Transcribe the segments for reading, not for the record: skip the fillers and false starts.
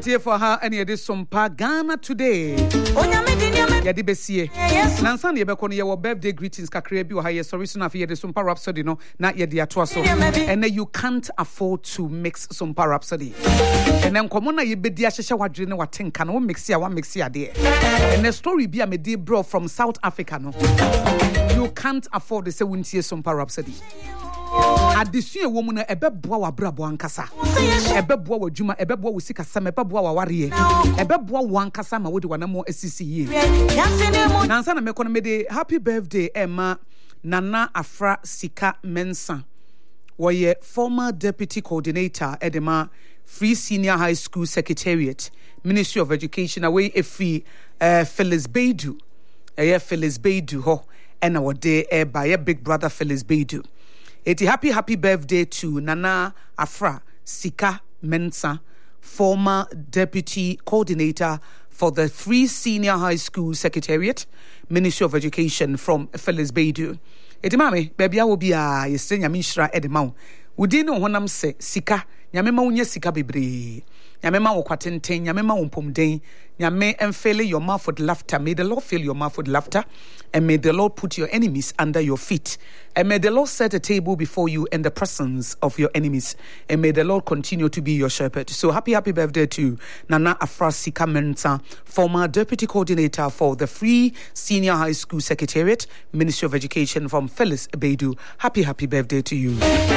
Yeti for her and yedi sompa Ghana today. Yedi besie. Nansan ye beko no ye birthday greetings kakra bi o ha ye sorry so na fe yedi sompa rhapsody no na yedi ato so. And you can't afford to mix sompa rhapsody. And then komo na ye bedi ahyehye wadwere ne watenka no mix ya one mix ya de. And the story bi a me dey bro from South Africa no. You can't afford to say wuntie sompa rhapsody. Addition woman ebeboa wa brabo ankasa ebeboa wa dwuma ebeboa wo sikasam ebeboa wa ware ebeboa wo ankasa ma wodi wana mo asisi ye nansa na meko no mede happy birthday Emma Nana Afra Sika Mensa woye former deputy coordinator edema Free Senior High School Secretariat Ministry of Education away efi Phyllis Beidu Phyllis Beidu ho ena wode by your big brother Phyllis Beidu. Eti happy birthday to Nana Afra Sika Mensa, former deputy coordinator for the Free Senior High School Secretariat, Ministry of Education from Phyllis Beidu. Eti mame, baby I will be a yestre nyame nhira edema. Wudi no honam se sika, nyame ma unye sika bebre. Nyame ma wo kwatenten, nyame ma wo mpomden. Nyame emfele your mouth with laughter. May the Lord fill your mouth with laughter. And may the Lord put your enemies under your feet. And may the Lord set a table before you in the presence of your enemies. And may the Lord continue to be your shepherd. So happy birthday to Nana Afra Sika Mensa, former deputy coordinator for the Free Senior High School Secretariat, Ministry of Education from Phyllis Beidu. Happy birthday to you.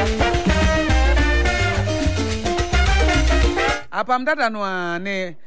Apam dada no ne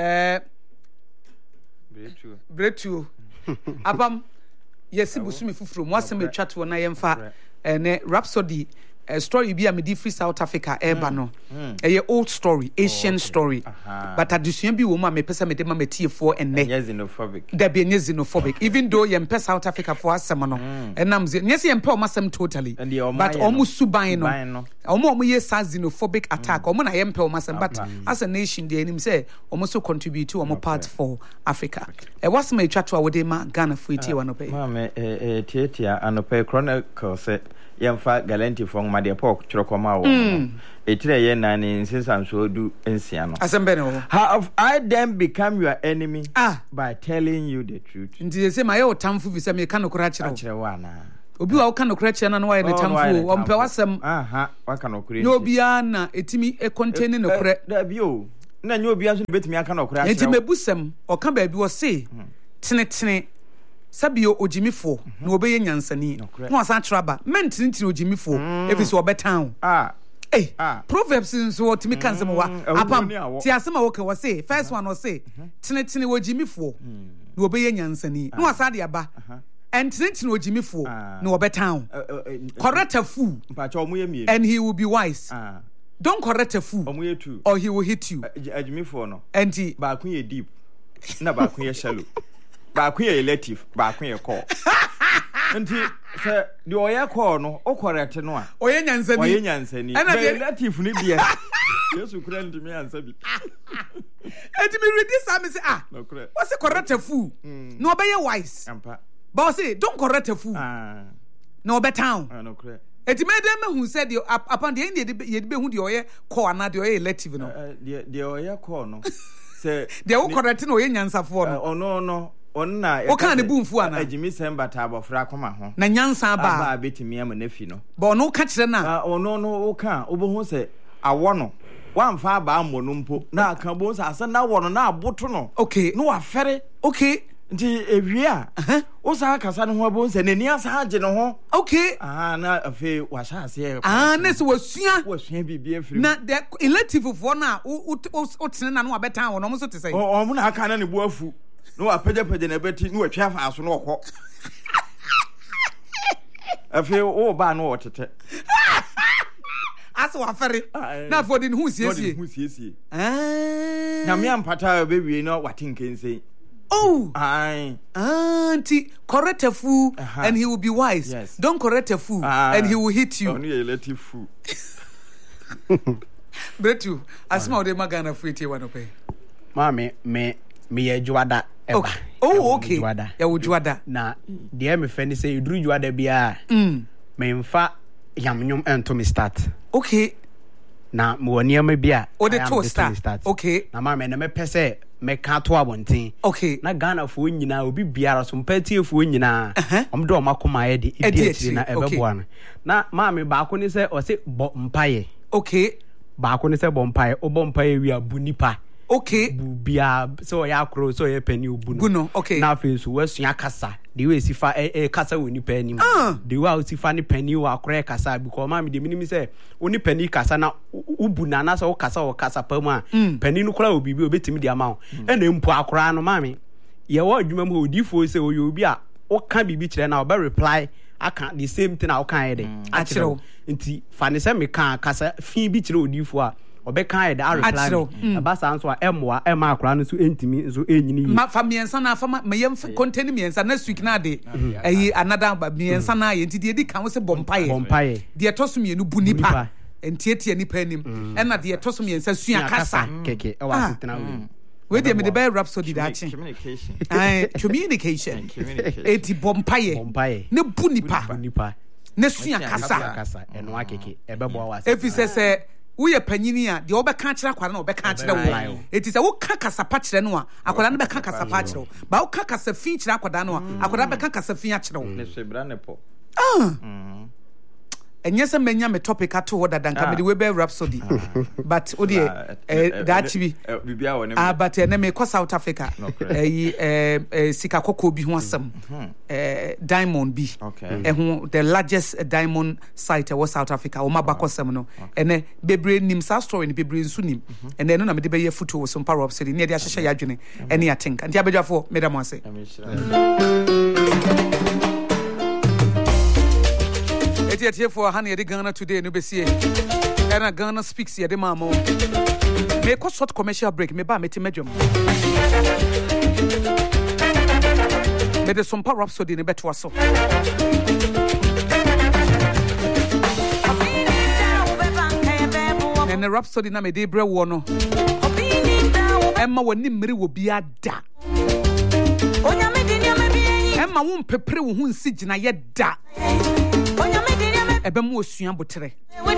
bretu apam yesi busumi fufuro mo asem atwa to na yemfa ne Rhapsody story bi a me di free South Africa eba no a old story Asian story but addition bi wo ma me pesa me de ma metiefo enne xenophobic there be xenophobic even though yem pesa South Africa for asem no enam nyese yem pe o masem totally but almost suban no omo ye xenophobic attack omo na yem pe o masem but as a nation the enim say omo so contribute to omo part for Africa was me atwa to awode ma Ghana for tie one ope ma me tietia anope chronicle say yemfa galanti from Madiapok Chirokoma wo etire ye nani nsinsan so du ensia no asembe ne have I then become your enemy by telling you the truth ndi say my o tamfu bi say me kan okura kire wa na obi wa o kan okura kire na no wa ne tamfu o mpe wasem wa kan okura no bia na etimi e contain no okura da bi o na nyo bia so betimi aka na okura kire enti mebusem o kan ba bi o say tene sabio ojimifo na obeye nyansani no asan traba mentini ojimifo efisi obetan proverbs nso otimi kansem wa apam ti asema woke wo say first one wo say tene ojimifo na obeye nyansani no asan de aba entini ojimifo na obetan correct a fool and he will be wise don't correct a fool or he will hit you ojimifo no enti ba kun ye deep na ba kun ye shallow ba kun ye relative ba kun ye call nti se di oye call no o correct no a oye nyansani be relative ni bia yesu kura ndi me ansa bi enti me read this am say what's correct a fool no be wise but say don't correct a fool no be town no correct enti me dem hu say the upon the end ye be hu the oye call na the oye relative no the oye call no say the o correct no oye nyansafo no no onna o kan ne bumfu ana agimi semba ta abofra koma ho na nyansa ba betimi am na fi no ba no ka kire na ono no o kan obohu se awo no wamfa ba ammo no mpo na kan bo se asa na wo no na aboto no okay no afere okay nti ewie a o sa kasa no ho bo se nani asa age no ho okay na afi wa sha ase na se wasua bibia afiri na the elective for na o tene na no abetan wo no mo so te say o mo na aka na ne bo afu no apeja na beti no atwa fa so no okọ afi o ba no otete aso afere na for din hu siesie na me ampata bewie no watinkense auntie correct a fool and he will be wise. Yes. Don't correct a fool and he will hit you. Only a relative fool. Bretu, asma de magana free one pay. Mami, me juada eba. Okay. Ya juada. Na dear me friend say you drew juada bia. Me mfa yamnyum ento me start. Okay. na mo niam bia o de toaster okay na ma me na me pese me ka to abonten okay na Ghana fo nyina obi biara so mpatie fo nyina om do makoma ye de edi na ebeboa na ma me ba ko ni se o se bo mpaye okay ba ko ni se bo mpaye o bo mpaye wi abu nipa okay bia so ya akro so ya pani obu no okay na fe so wasua kasa de we sifa kasa woni pani de we sifa ni pani wa akro kasa because ma me de minimi say oni pani kasa na ubu na na so kasa pa mu a pani no kura obi bi obetimi de ama e na mpu akro no ma me ye wo adwuma mu odifo say oyo obi a o ka bibi kire na oba reply aka the same thing na o kan ye de akiro nti fa ne say me kan kasa fi bi kire odifo a obeka e da reply abasa nso a emwa ema akora no so entimi nso enyini ma fa miensa na fa ma yem contain miensa na week na de ayi another ba miensa na ye ntidi edi kan wo se bompaye de to so mienu bunipa entietie nipa anim ena de to so miensa sua kasa keke e wa setena we de me de rhapsody da chi communication eti bompaye ne bunipa ne sua kasa eno akeke ebebo wa efise se we panyini a de obeka kire akwara na obeka kire wo eti se wo ka kasa pa kire no a akwara no beka kasa pa kire wo ba wo ka kasa fin kire akwara no a akwara beka kasa fin a kire wo ne swebra ne po enye se menya me topic ato wo dadanka me de we be rhapsody but odi that chibi bibia woni but na me ko South Africa sika kokko bi ho asem diamond bi the largest diamond site was South Africa o ma bakosem no ene bebre nim sa story ni bebre nsu nim ene no na me de be ye photo wo some power rhapsody ne de ahehye ya dwene ene ya think anti abedwafo me da mo ase for Honey Ghana today, no be see. And Ghana speaks here, the mamo. May cause short commercial break, me ba me medium. May the some power rhapsody in a better so. And the rhapsody na me de bre wono. Emma woni mmiri wo bia da. Emma won pepere wo hu nsi gina ye da. Ebe mu osua botere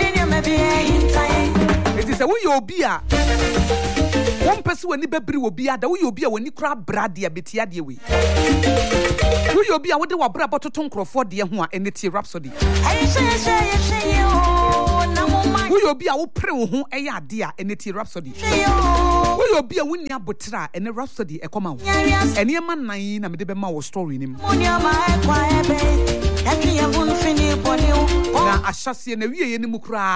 eti se wo ye obi a won pese wani bebiri obi ada wo ye obi a wani kura brade abetia de we wo ye obi a wo de wa bra bototo nkrofo de ho a eneti rhapsody wo ye obi a wo pere wo ho eye ade a eneti rhapsody wo ye obi a woni abotere a ene rhapsody ekoma wo ene ma nan na me de be ma wo story nim na ahyase na wiye ni mu kura